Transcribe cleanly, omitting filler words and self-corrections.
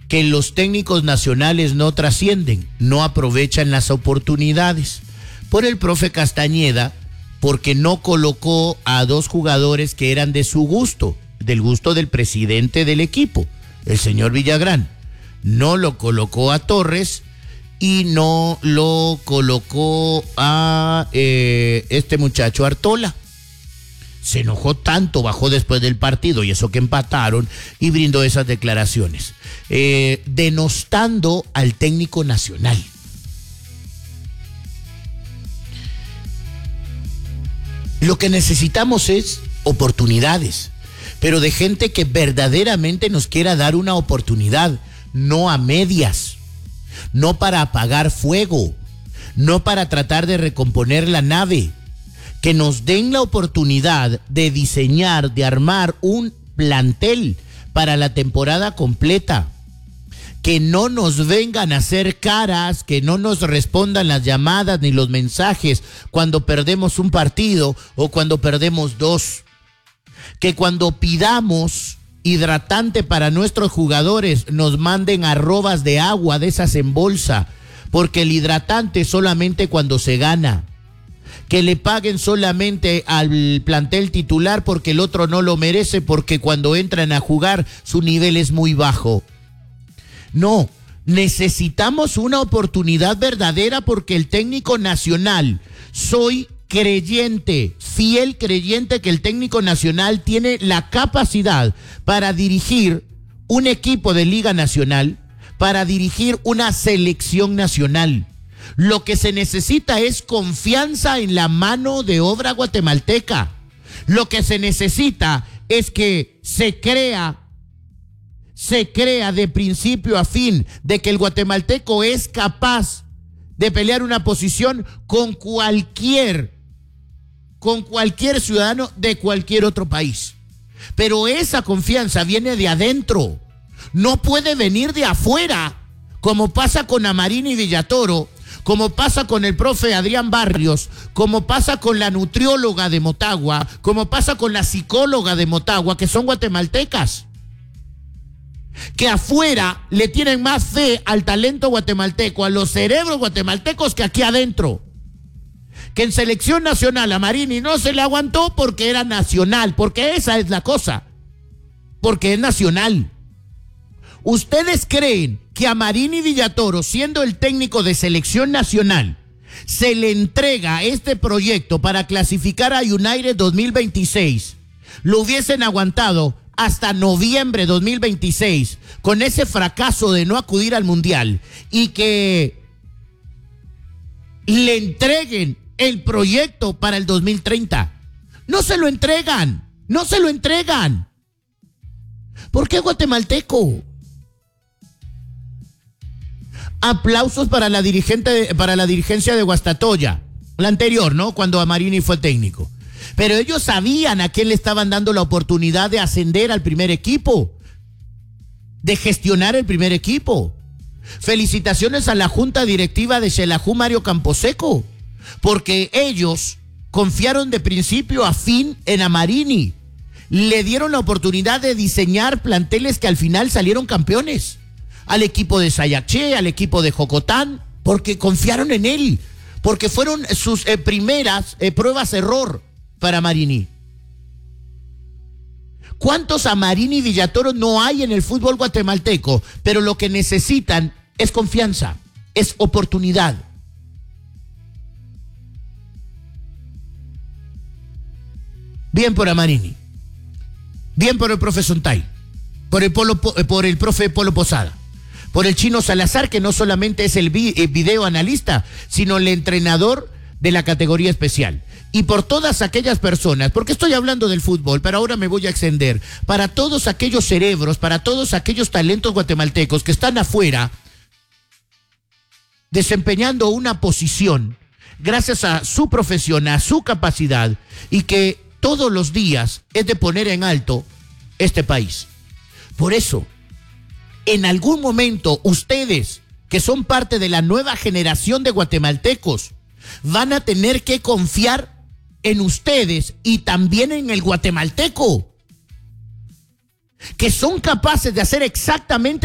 que los técnicos nacionales no trascienden, no aprovechan las oportunidades. Por el profe Castañeda, porque no colocó a dos jugadores que eran de su gusto, del gusto del presidente del equipo, el señor Villagrán. No lo colocó a Torres y no lo colocó a este muchacho Artola. Se enojó tanto, bajó después del partido, y eso que empataron, y brindó esas declaraciones, denostando al técnico nacional. Lo que necesitamos es oportunidades, pero de gente que verdaderamente nos quiera dar una oportunidad, no a medias, no para apagar fuego, no para tratar de recomponer la nave. Que nos den la oportunidad de diseñar, de armar un plantel para la temporada completa. Que no nos vengan a hacer caras, que no nos respondan las llamadas ni los mensajes cuando perdemos un partido o cuando perdemos dos. Que cuando pidamos hidratante para nuestros jugadores nos manden arrobas de agua de esas en bolsa, porque el hidratante solamente cuando se gana. Que le paguen solamente al plantel titular porque el otro no lo merece, porque cuando entran a jugar su nivel es muy bajo. No, necesitamos una oportunidad verdadera, porque el técnico nacional, soy creyente, fiel creyente que el técnico nacional tiene la capacidad para dirigir un equipo de Liga Nacional, para dirigir una selección nacional. Lo que se necesita es confianza en la mano de obra guatemalteca. Lo que se necesita es que se crea de principio a fin de que el guatemalteco es capaz de pelear una posición con cualquier ciudadano de cualquier otro país. Pero esa confianza viene de adentro, no puede venir de afuera, como pasa con Amarini y Villatoro, como pasa con el profe Adrián Barrios, como pasa con la nutrióloga de Motagua, como pasa con la psicóloga de Motagua, que son guatemaltecas. Que afuera le tienen más fe al talento guatemalteco, a los cerebros guatemaltecos, que aquí adentro. Que en selección nacional a Marini no se le aguantó porque era nacional, porque esa es la cosa, porque es nacional. ¿Ustedes creen que a Marini Villatoro, siendo el técnico de selección nacional, se le entrega este proyecto para clasificar a United 2026? Lo hubiesen aguantado hasta noviembre 2026 con ese fracaso de no acudir al Mundial, y que le entreguen el proyecto para el 2030. No se lo entregan, no se lo entregan. ¿Por qué guatemalteco? Aplausos para la dirigencia de Guastatoya, la anterior, ¿no? Cuando Amarini fue técnico. Pero ellos sabían a quién le estaban dando la oportunidad de ascender al primer equipo, de gestionar el primer equipo. Felicitaciones a la junta directiva de Xelajú Mario Camposeco, porque ellos confiaron de principio a fin en Amarini. Le dieron la oportunidad de diseñar planteles que al final salieron campeones. Al equipo de Sayaché, al equipo de Jocotán, porque confiaron en él, porque fueron sus primeras pruebas error para Amarini. ¿Cuántos Amarini y Villatoro no hay en el fútbol guatemalteco? Pero lo que necesitan es confianza, es oportunidad. Bien por Amarini, bien por el profe Sontay, por el profe Polo Posada, por el Chino Salazar, que no solamente es el video analista, sino el entrenador de la categoría especial. Y por todas aquellas personas, porque estoy hablando del fútbol, pero ahora me voy a extender, para todos aquellos cerebros, para todos aquellos talentos guatemaltecos que están afuera, desempeñando una posición, gracias a su profesión, a su capacidad, y que todos los días es de poner en alto este país. Por eso, en algún momento, ustedes, que son parte de la nueva generación de guatemaltecos, van a tener que confiar en ustedes y también en el guatemalteco, que son capaces de hacer exactamente